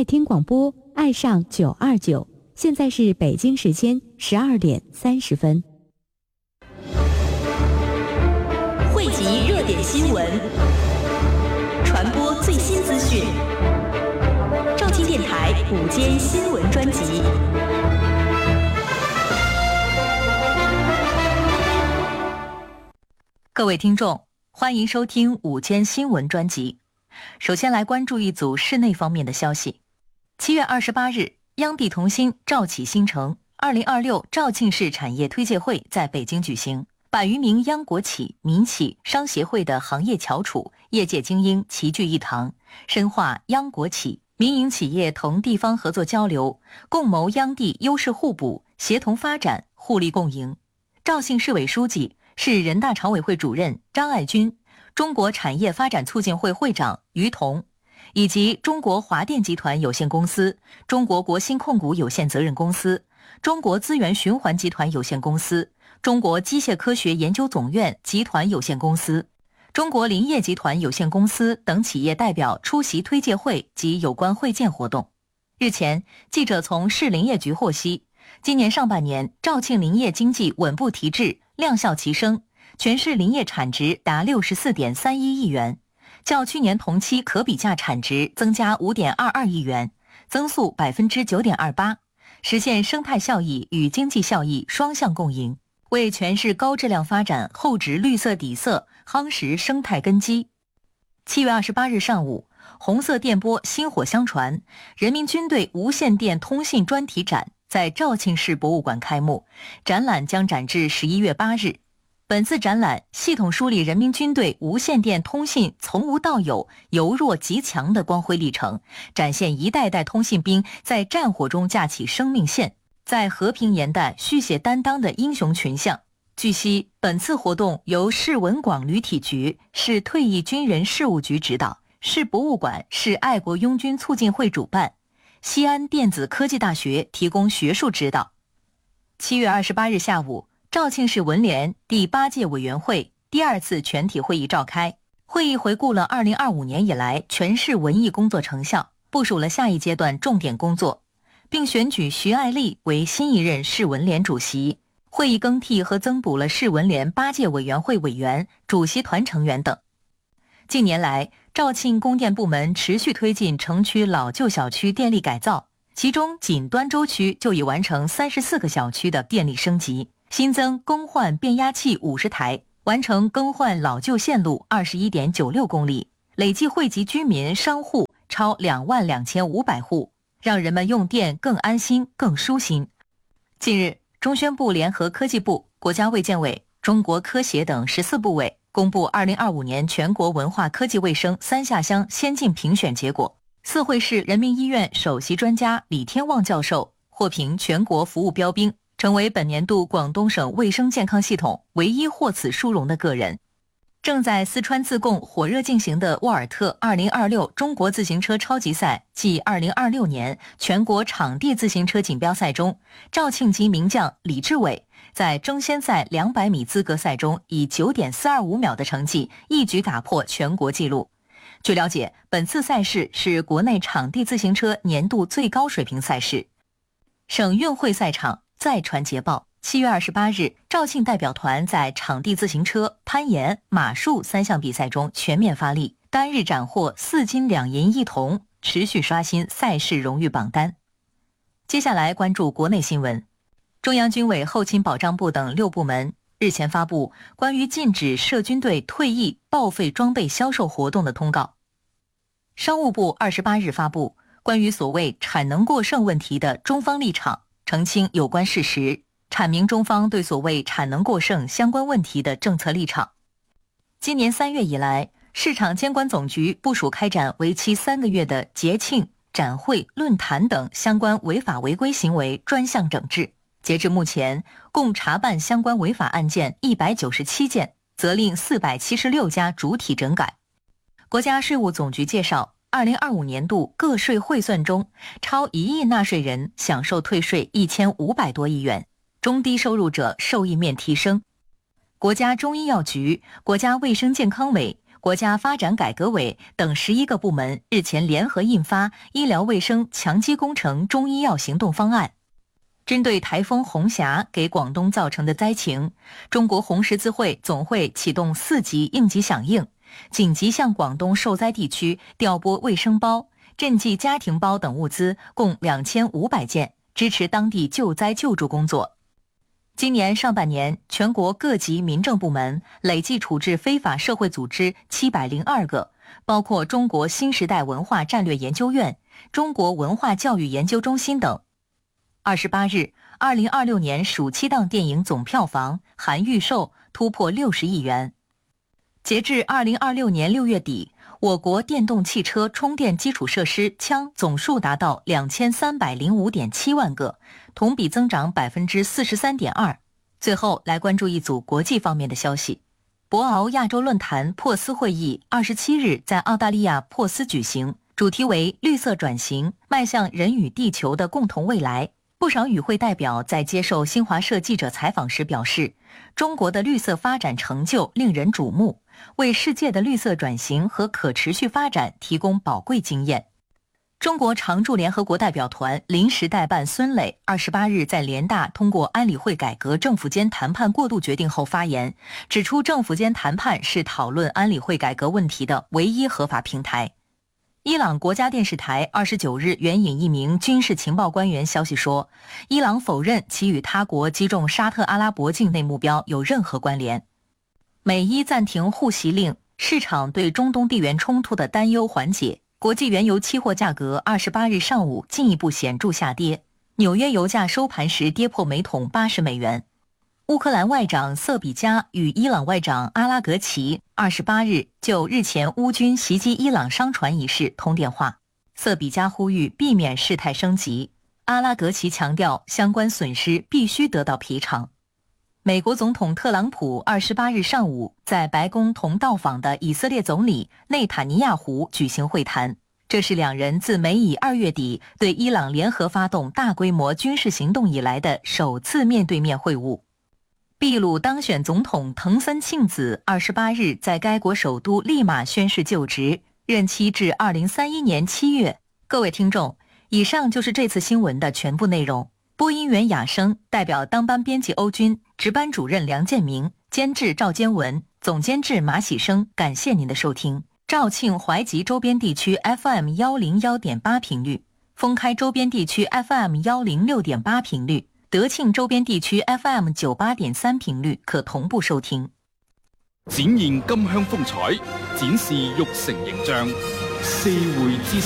爱听广播，爱上929。现在是北京时间12点30分。 汇集热点新闻，传播最新资讯。肇庆电台午间新闻专辑。各位听众，欢迎收听午间新闻专辑。首先来关注一组室内方面的消息。7月28日，央地同心肇启新城2026肇庆市产业推介会在北京举行，100余名央国企、民企、商协会的行业翘楚、业界精英齐聚一堂，深化央国企、民营企业同地方合作交流，共谋央地优势互补、协同发展、互利共赢。肇庆市委书记、市人大常委会主任张爱军、中国产业发展促进会会长于彤，以及中国华电集团有限公司、中国国新控股有限责任公司、中国资源循环集团有限公司、中国机械科学研究总院集团有限公司、中国林业集团有限公司等企业代表出席推介会及有关会见活动。日前，记者从市林业局获悉，今年上半年肇庆林业经济稳步提质，量效齐升，全市林业产值达64.31亿元，较去年同期可比价产值增加5.22亿元，增速9.28%，实现生态效益与经济效益双向共赢，为全市高质量发展厚植绿色底色，夯实生态根基。7月28日上午，红色电波薪火相传，人民军队无线电通信专题展在肇庆市博物馆开幕，展览将展至11月8日。本次展览系统梳理人民军队无线电通信从无到有、由弱及强的光辉历程，展现一代代通信兵在战火中架起生命线，在和平年代续写担当的英雄群像。据悉，本次活动由市文广旅体局、市退役军人事务局指导，市博物馆、市爱国拥军促进会主办，西安电子科技大学提供学术指导。7月28日下午，肇庆市文联第8届委员会第2次全体会议召开，会议回顾了2025年以来全市文艺工作成效，部署了下一阶段重点工作，并选举徐爱丽为新一任市文联主席。会议更替和增补了市文联8届委员会委员、主席团成员等。近年来，肇庆供电部门持续推进城区老旧小区电力改造，其中仅端州区就已完成34个小区的电力升级，新增更换变压器50台，完成更换老旧线路21.96公里，累计惠及居民商户超22500户，让人们用电更安心、更舒心。近日，中宣部联合科技部、国家卫健委、中国科协等14部委公布2025年全国文化科技卫生3下乡先进评选结果，四惠市人民医院首席专家李天旺教授获评全国服务标兵，成为本年度广东省卫生健康系统唯一获此殊荣的个人。正在四川自贡火热进行的沃尔特2026中国自行车超级赛暨2026年全国场地自行车锦标赛中，肇庆籍名将李志伟在争先赛200米资格赛中以9.425秒的成绩一举打破全国纪录。据了解，本次赛事是国内场地自行车年度最高水平赛事。省运会赛场再传捷报，7月28日，肇庆代表团在场地自行车、攀岩、马术3项比赛中全面发力，单日斩获4金2银1铜，持续刷新赛事荣誉榜单。接下来关注国内新闻。中央军委后勤保障部等6部门日前发布关于禁止涉军队退役报废装备销售活动的通告。商务部28日发布关于所谓产能过剩问题的中方立场，澄清有关事实，阐明中方对所谓产能过剩相关问题的政策立场。今年3月以来，市场监管总局部署开展为期3个月的节庆、展会、论坛等相关违法违规行为专项整治。截至目前，共查办相关违法案件197件，责令476家主体整改。国家税务总局介绍，2025年度个税汇算中，超1亿纳税人享受退税1500多亿元，中低收入者受益面提升。国家中医药局、国家卫生健康委、 国家发展改革委等11个部门日前联合印发《医疗卫生强基工程中医药行动方案》。针对台风红霞给广东造成的灾情，中国红十字会总会启动4级应急响应，紧急向广东受灾地区调拨卫生包、赈济家庭包等物资共2500件，支持当地救灾救助工作。今年上半年，全国各级民政部门累计处置非法社会组织702个，包括中国新时代文化战略研究院、中国文化教育研究中心等。28日，2026年暑期档电影总票房含预售突破60亿元。截至2026年6月底，我国电动汽车充电基础设施枪总数达到2305.7万个，同比增长43.2%。最后来关注一组国际方面的消息。博鳌亚洲论坛珀斯会议27日在澳大利亚珀斯举行，主题为绿色转型，迈向人与地球的共同未来。不少与会代表在接受新华社记者采访时表示，中国的绿色发展成就令人瞩目，为世界的绿色转型和可持续发展提供宝贵经验。中国常驻联合国代表团临时代办孙磊28日在联大通过安理会改革政府间谈判过渡决定后发言，指出政府间谈判是讨论安理会改革问题的唯一合法平台。伊朗国家电视台29日援引一名军事情报官员消息说，伊朗否认其与他国击中沙特阿拉伯境内目标有任何关联。美伊暂停互袭令，市场对中东地缘冲突的担忧缓解，国际原油期货价格28日上午进一步显著下跌，纽约油价收盘时跌破每桶80美元。乌克兰外长瑟比加与伊朗外长阿拉格齐28日就日前乌军袭击伊朗商船一事通电话，瑟比加呼吁避免事态升级，阿拉格齐强调相关损失必须得到赔偿。美国总统特朗普28日上午在白宫同到访的以色列总理内塔尼亚胡举行会谈，这是两人自美以2月底对伊朗联合发动大规模军事行动以来的首次面对面会晤。秘鲁当选总统藤森庆子28日在该国首都利马宣誓就职，任期至2031年7月。各位听众，以上就是这次新闻的全部内容。播音员雅生，代表当班编辑欧军，值班主任梁建明，监制赵坚文，总监制马喜生，感谢您的收听。肇庆怀集周边地区 FM101.8 频率，封开周边地区 FM106.8 频率，德庆周邊地區 FM98.3 頻率可同步收聽。 展現金鄉風采，展示玉成形象，四會之